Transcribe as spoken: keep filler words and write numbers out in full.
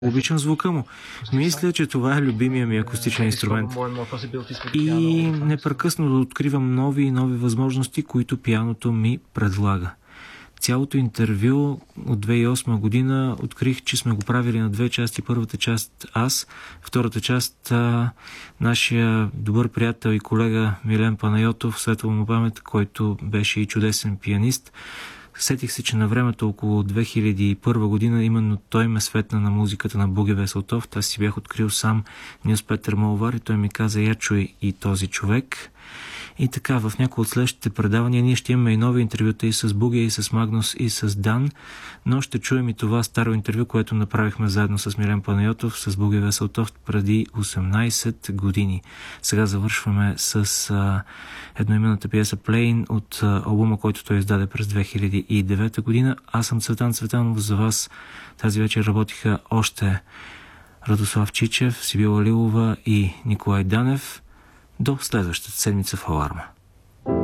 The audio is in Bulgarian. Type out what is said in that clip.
Обичам звука му. Мисля, че това е любимия ми акустичен инструмент. И непрекъснато откривам нови и нови възможности, които пианото ми предлага. Цялото интервю от две хиляди и осма година открих, че сме го правили на две части. Първата част аз, втората част а, нашия добър приятел и колега Милен Панайотов, светла му памет, който беше и чудесен пианист. Сетих се, че на времето около две хиляди и първа година именно той ме светна на музиката на Боги Веселтов. Аз си бях открил сам Нилс Петър Молвар и той ми каза: я чуй и този човек. И така, в някои от следващите предавания ние ще имаме и нови интервюта и с Буги, и с Магнус, и с Дан, но ще чуем и това старо интервю, което направихме заедно с Милен Панайотов, с Буги Веселтов преди осемнайсет години. Сега завършваме с а, едноименната пиеса Playing от а, албума, който той издаде през две хиляди и девета година. Аз съм Цветан Цветанов, за вас тази вечер работиха още Радослав Чичев, Сибила Лилова и Николай Данев. До следващата седмица в Аларма.